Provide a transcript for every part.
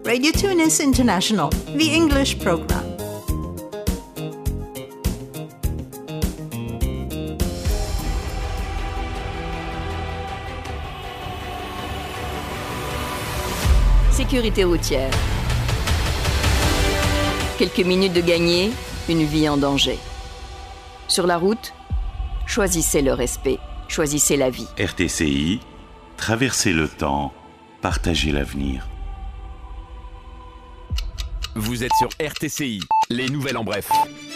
Radio Tunis International, the English program. Sécurité routière. Quelques minutes de gagner, une vie en danger. Sur la route, choisissez le respect, choisissez la vie. RTCI, traversez le temps, partagez l'avenir. Vous êtes sur RTCI, les nouvelles en bref.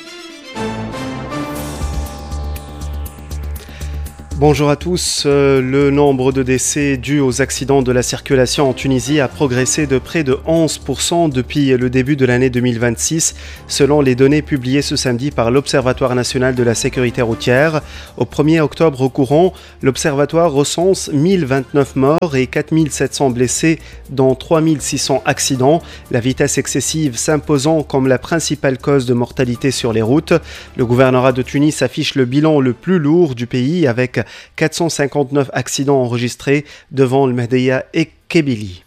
Bonjour à tous. Le nombre de décès dus aux accidents de la circulation en Tunisie a progressé de près de 11% depuis le début de l'année 2026, selon les données publiées ce samedi par l'Observatoire national de la sécurité routière. Au 1er octobre au courant, l'Observatoire recense 1029 morts et 4700 blessés dans 3600 accidents, la vitesse excessive s'imposant comme la principale cause de mortalité sur les routes. Le gouvernorat de Tunis affiche le bilan le plus lourd du pays avec 459 accidents enregistrés devant le Mahdia et Kébili.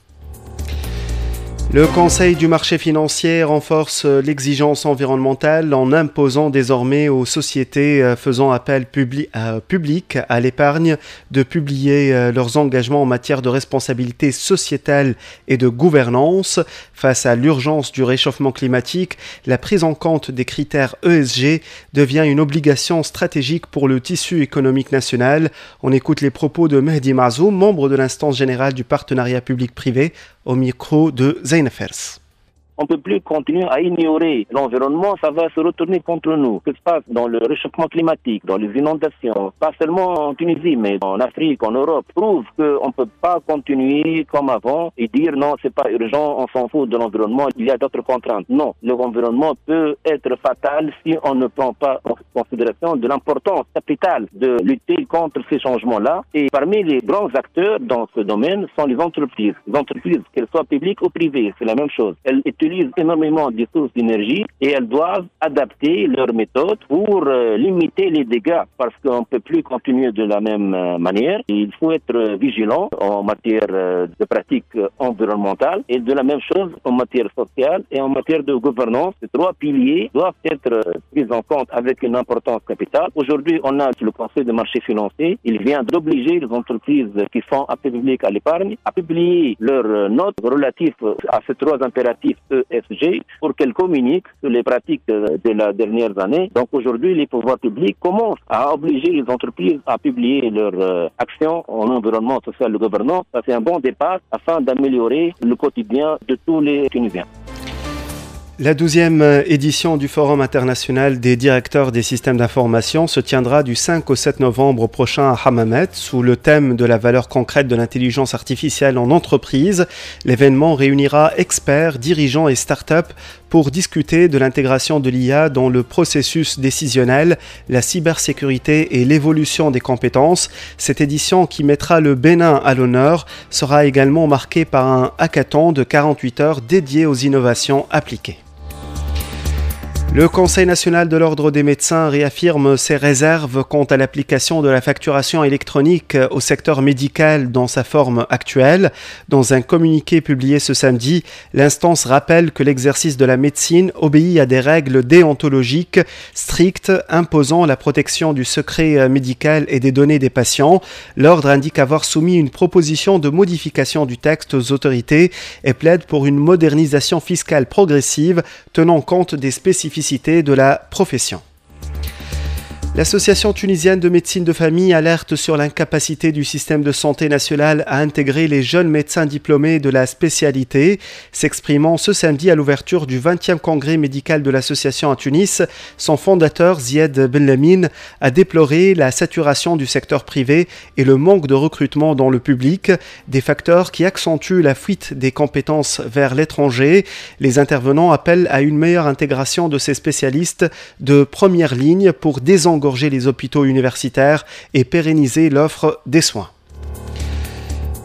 Le Conseil du marché financier renforce l'exigence environnementale en imposant désormais aux sociétés faisant appel public à l'épargne de publier leurs engagements en matière de responsabilité sociétale et de gouvernance. Face à l'urgence du réchauffement climatique, la prise en compte des critères ESG devient une obligation stratégique pour le tissu économique national. On écoute les propos de Mehdi Mazoum, membre de l'instance générale du partenariat public-privé, au micro de Zain Fers. On ne peut plus continuer à ignorer l'environnement, ça va se retourner contre nous. Ce qui se passe dans le réchauffement climatique, dans les inondations, pas seulement en Tunisie, mais en Afrique, en Europe, prouve qu'on ne peut pas continuer comme avant et dire non, c'est pas urgent, on s'en fout de l'environnement, il y a d'autres contraintes. Non, l'environnement peut être fatal si on ne prend pas en considération de l'importance capitale de lutter contre ces changements-là. Et parmi les grands acteurs dans ce domaine sont les entreprises. Les entreprises, qu'elles soient publiques ou privées, c'est la même chose. Elles utilisent énormément de sources d'énergie et elles doivent adapter leurs méthodes pour limiter les dégâts parce qu'on ne peut plus continuer de la même manière. Il faut être vigilant en matière de pratiques environnementales et de la même chose en matière sociale et en matière de gouvernance. Ces trois piliers doivent être pris en compte avec une importance capitale. Aujourd'hui, on a le Conseil des marchés financiers. Il vient d'obliger les entreprises qui font appel public à l'épargne à publier leurs notes relatives à ces trois impératifs ESG pour qu'elles communiquent sur les pratiques de la dernière année. Donc aujourd'hui, les pouvoirs publics commencent à obliger les entreprises à publier leurs actions en environnement social et gouvernance. Ça, c'est un bon départ afin d'améliorer le quotidien de tous les Tunisiens. La 12e édition du Forum international des directeurs des systèmes d'information se tiendra du 5 au 7 novembre prochain à Hammamet sous le thème de la valeur concrète de l'intelligence artificielle en entreprise. L'événement réunira experts, dirigeants et start-up pour discuter de l'intégration de l'IA dans le processus décisionnel, la cybersécurité et l'évolution des compétences. Cette édition, qui mettra le Bénin à l'honneur, sera également marquée par un hackathon de 48 heures dédié aux innovations appliquées. Le Conseil national de l'ordre des médecins réaffirme ses réserves quant à l'application de la facturation électronique au secteur médical dans sa forme actuelle. Dans un communiqué publié ce samedi, l'instance rappelle que l'exercice de la médecine obéit à des règles déontologiques strictes imposant la protection du secret médical et des données des patients. L'ordre indique avoir soumis une proposition de modification du texte aux autorités et plaide pour une modernisation fiscale progressive tenant compte des spécificités de la profession. L'Association tunisienne de médecine de famille alerte sur l'incapacité du système de santé national à intégrer les jeunes médecins diplômés de la spécialité. S'exprimant ce samedi à l'ouverture du 20e congrès médical de l'association à Tunis, son fondateur Zied Benlamine a déploré la saturation du secteur privé et le manque de recrutement dans le public, des facteurs qui accentuent la fuite des compétences vers l'étranger. Les intervenants appellent à une meilleure intégration de ces spécialistes de première ligne pour désengorger les hôpitaux universitaires et pérenniser l'offre des soins.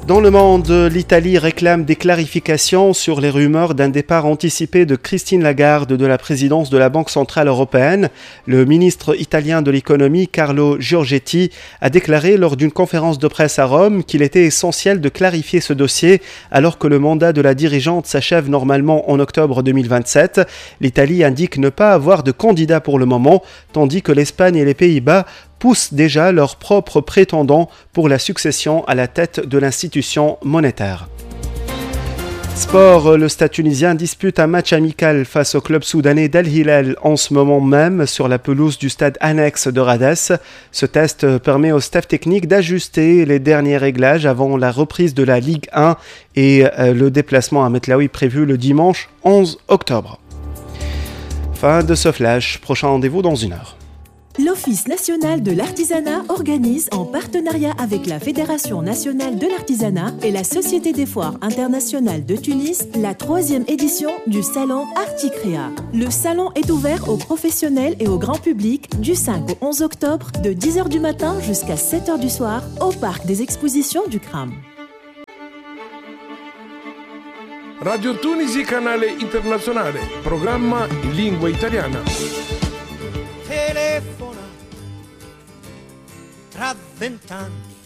Dans le monde, l'Italie réclame des clarifications sur les rumeurs d'un départ anticipé de Christine Lagarde de la présidence de la Banque centrale européenne. Le ministre italien de l'économie, Carlo Giorgetti, a déclaré lors d'une conférence de presse à Rome qu'il était essentiel de clarifier ce dossier alors que le mandat de la dirigeante s'achève normalement en octobre 2027. L'Italie indique ne pas avoir de candidat pour le moment, tandis que l'Espagne et les Pays-Bas poussent déjà leurs propres prétendants pour la succession à la tête de l'institution monétaire. Sport, le Stade tunisien dispute un match amical face au club soudanais d'Al Hilal en ce moment même sur la pelouse du stade annexe de Rades. Ce test permet au staff technique d'ajuster les derniers réglages avant la reprise de la Ligue 1 et le déplacement à Metlaoui prévu le dimanche 11 octobre. Fin de ce flash, prochain rendez-vous dans 1 heure. L'Office national de l'artisanat organise, en partenariat avec la Fédération nationale de l'artisanat et la Société des foires internationales de Tunis, la 3e édition du Salon Articrea. Le salon est ouvert aux professionnels et au grand public du 5 au 11 octobre de 10h du matin jusqu'à 7h du soir au parc des expositions du CRAM. Radio Tunisi, canale internazionale, programma in lingua italiana. Telefona tra 20 anni